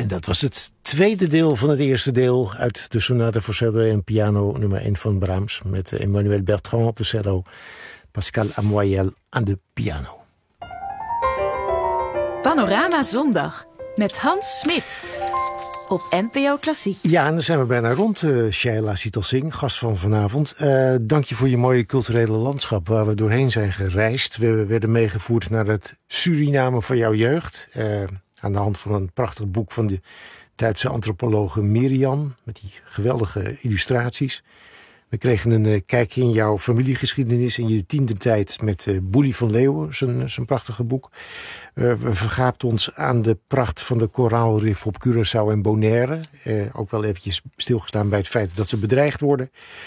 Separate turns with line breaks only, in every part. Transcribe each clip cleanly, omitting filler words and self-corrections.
En dat was het tweede deel van het eerste deel uit de sonate voor cello en piano nummer 1 van Brahms. Met Emmanuel Bertrand op de cello, Pascal Amoyel aan de piano.
Panorama Zondag met Hans Smit op NPO Klassiek.
Ja, en dan zijn we bijna rond, Shaila Sital-Singh, gast van vanavond. Dank je voor je mooie culturele landschap waar we doorheen zijn gereisd. We werden meegevoerd naar het Suriname van jouw jeugd. Aan de hand van een prachtig boek van de Duitse antropologe Miriam, met die geweldige illustraties. We kregen een kijkje in jouw familiegeschiedenis in je tiendertijd met Boelie van Leeuwen, zijn prachtige boek. We vergaapten ons aan de pracht van de koraalrif op Curaçao en Bonaire. Ook wel eventjes stilgestaan bij het feit dat ze bedreigd worden.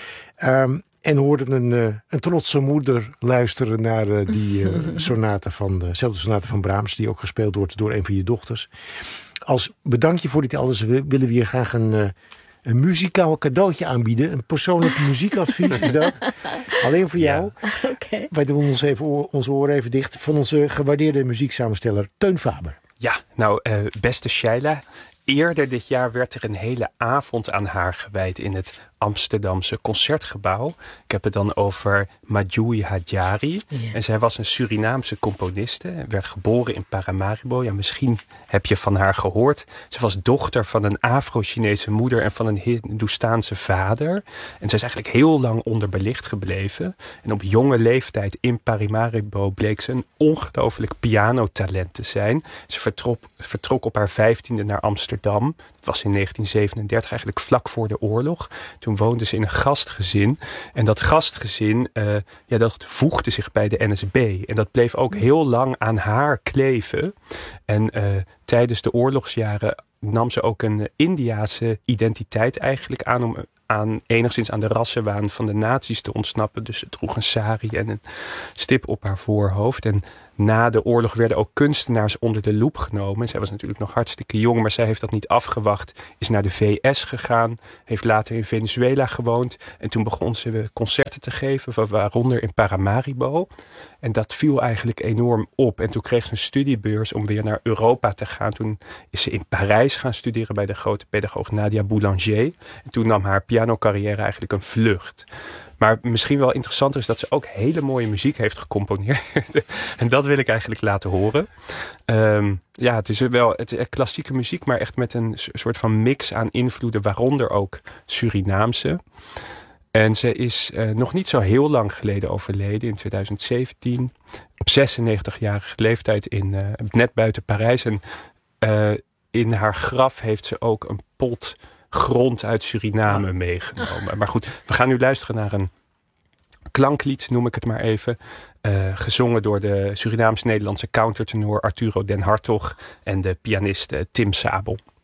En hoorden een trotse moeder luisteren naar die sonate dezelfde sonate van Brahms, die ook gespeeld wordt door een van je dochters. Als bedankje voor dit alles willen we je graag een muzikaal cadeautje aanbieden. Een persoonlijk muziekadvies is dat. Alleen voor jou.
Ja. Okay.
Wij doen onze oren even dicht. Van onze gewaardeerde muzieksamensteller Teun Faber.
Ja, beste Shaila. Eerder dit jaar werd er een hele avond aan haar gewijd in het Amsterdamse Concertgebouw. Ik heb het dan over Madjoui Hadjari. Ja. En zij was een Surinaamse componiste. Werd geboren in Paramaribo. Ja, misschien heb je van haar gehoord. Ze was dochter van een Afro-Chinese moeder en van een Hindoestaanse vader. En zij is eigenlijk heel lang onderbelicht gebleven. En op jonge leeftijd in Paramaribo bleek ze een ongelooflijk pianotalent te zijn. Ze vertrok op haar 15e naar Amsterdam. Dat was in 1937, eigenlijk vlak voor de oorlog. Toen woonde ze in een gastgezin. En dat gastgezin, dat voegde zich bij de NSB. En dat bleef ook heel lang aan haar kleven. En tijdens de oorlogsjaren nam ze ook een Indiase identiteit eigenlijk aan om enigszins aan de rassenwaan van de nazi's te ontsnappen. Dus ze droeg een sari en een stip op haar voorhoofd. En na de oorlog werden ook kunstenaars onder de loep genomen. Zij was natuurlijk nog hartstikke jong, maar zij heeft dat niet afgewacht. Is naar de VS gegaan, heeft later in Venezuela gewoond. En toen begon ze concerten te geven, waaronder in Paramaribo. En dat viel eigenlijk enorm op. En toen kreeg ze een studiebeurs om weer naar Europa te gaan. Toen is ze in Parijs gaan studeren bij de grote pedagoog Nadia Boulanger. En toen nam haar pianocarrière eigenlijk een vlucht. Maar misschien wel interessanter is dat ze ook hele mooie muziek heeft gecomponeerd. En dat wil ik eigenlijk laten horen. Het is echt klassieke muziek, maar echt met een soort van mix aan invloeden, waaronder ook Surinaamse. En ze is nog niet zo heel lang geleden overleden, in 2017. Op 96-jarige leeftijd net buiten Parijs. En in haar graf heeft ze ook een pot grond uit Suriname meegenomen. Maar goed, we gaan nu luisteren naar een klanklied, noem ik het maar even. Gezongen door de Surinaams-Nederlandse countertenor Arturo Den Hartog en de pianist Tim Sabel.